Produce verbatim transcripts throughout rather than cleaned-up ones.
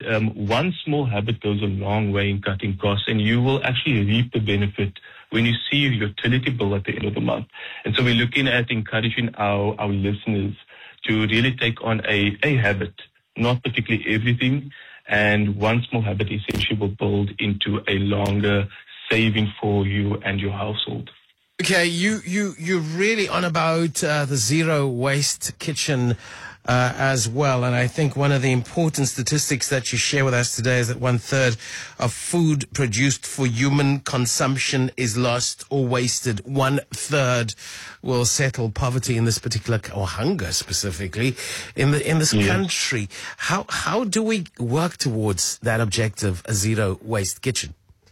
um, one small habit goes a long way in cutting costs, and you will actually reap the benefit when you see your utility bill at the end of the month. And so we're looking at encouraging our, our listeners to really take on a, a habit, not particularly everything, and one small habit essentially will build into a longer saving for you and your household. Okay, you, you, you're really on about uh, the zero waste kitchen uh, as well. And I think one of the important statistics that you share with us today is that one third of food produced for human consumption is lost or wasted. One third will settle poverty in this particular, or hunger specifically, in the in this yes. country. How how do we work towards that objective, a zero waste kitchen?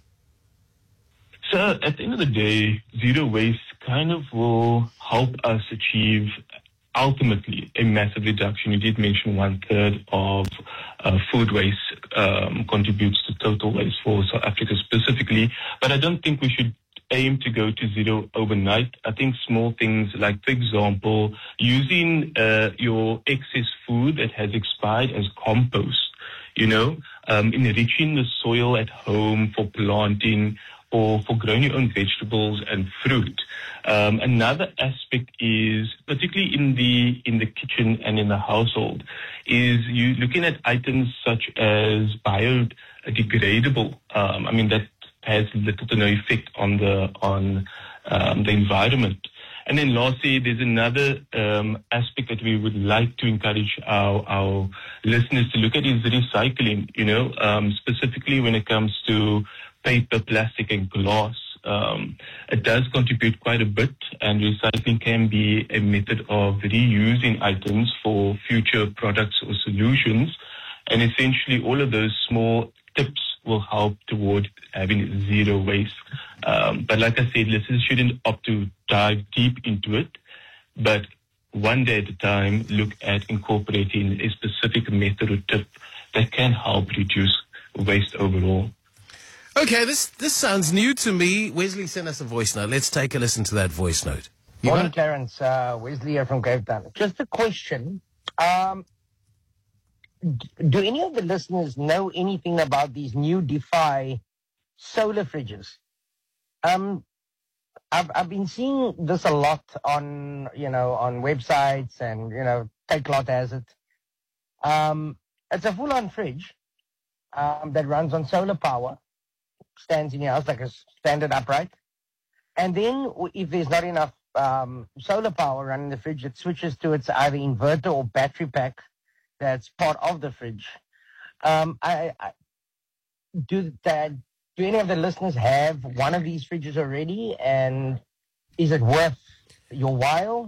So at the end of the day, zero waste kind of will help us achieve ultimately a massive reduction. You did mention one third of uh, food waste um, contributes to total waste for South Africa specifically, but I don't think we should aim to go to zero overnight. I think small things like, for example, using uh, your excess food that has expired as compost, you know, um, enriching the soil at home for planting, or for growing your own vegetables and fruit. Um, another aspect is, particularly in the in the kitchen and in the household, is you looking at items such as biodegradable. Um, I mean, that has little to no effect on the on um, the environment. And then lastly, there's another um, aspect that we would like to encourage our, our listeners to look at is recycling, you know, um, specifically when it comes to paper, plastic, and glass. Um, it does contribute quite a bit, and recycling can be a method of reusing items for future products or solutions. And essentially, all of those small tips will help toward having zero waste. Um, but like I said, listeners shouldn't opt to dive deep into it, but one day at a time, look at incorporating a specific method or tip that can help reduce waste overall. Okay, this this sounds new to me. Wesley sent us a voice note. Let's take a listen to that voice note. You Morning, got it? Clarence. Uh, Wesley here from Cape Town. Just a question. Um, d- do any of the listeners know anything about these new DeFi solar fridges? Um, I've I've been seeing this a lot on you know on websites, and you know Takealot has it. Um, it's a full-on fridge um, that runs on solar power. Stands in your house like a standard upright. And then if there's not enough um, solar power running the fridge, it switches to its either inverter or battery pack that's part of the fridge. Um, I, I do that. Do any of the listeners have one of these fridges already? And is it worth your while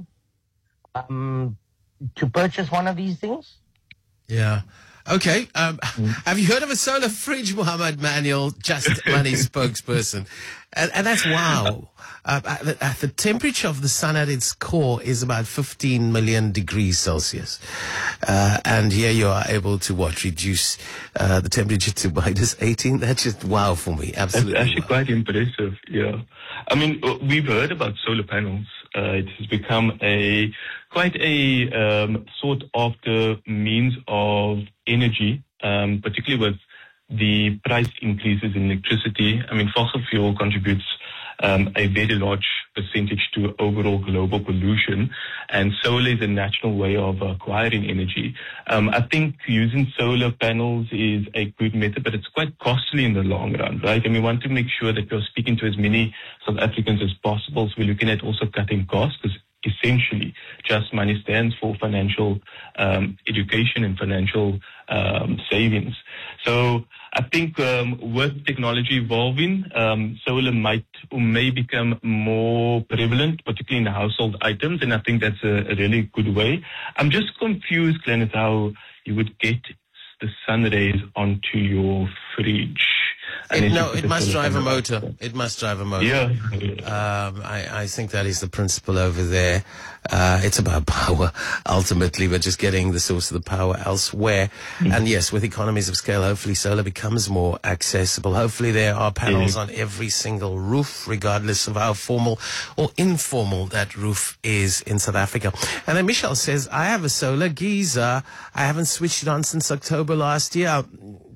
um, to purchase one of these things? Yeah. Okay. Um, have you heard of a solar fridge, Muhammad Manuel, Just Money spokesperson? And, and that's wow. Uh, at the, at the temperature of the sun at its core is about fifteen million degrees Celsius. Uh, and here you are able to what? Reduce uh, the temperature to minus eighteen? That's just wow for me. Absolutely. It's actually wow. quite impressive, yeah. I mean, we've heard about solar panels. Uh, it has become a quite a um, sought after means of energy, um, particularly with the price increases in electricity. I mean, fossil fuel contributes um, a very large percentage to overall global pollution, and solar is a natural way of acquiring energy. Um, I think using solar panels is a good method, but it's quite costly in the long run, right? And we want to make sure that we're speaking to as many South Africans as possible. So we're looking at also cutting costs, because essentially Just Money stands for financial um, education and financial um, savings. So I think um, with technology evolving, um, solar might or may become more prevalent, particularly in the household items, and I think that's a, a really good way. I'm just confused, Glenn, how you would get the sun rays onto your fridge. It, no, it must drive a motor. It must drive a motor. Yeah. Um, I, I think that is the principle over there. Uh, it's about power, ultimately, but just getting the source of the power elsewhere. Mm-hmm. And yes, with economies of scale, hopefully solar becomes more accessible. Hopefully there are panels mm-hmm. on every single roof, regardless of how formal or informal that roof is in South Africa. And then Michelle says, I have a solar geyser. I haven't switched it on since October last year.